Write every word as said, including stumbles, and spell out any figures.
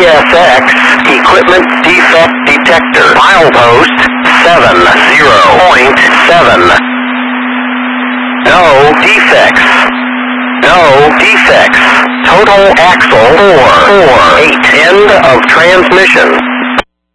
S X, equipment defect detector, milepost seven zero point seven. No defects. No defects. Total axle four four eight. End of transmission.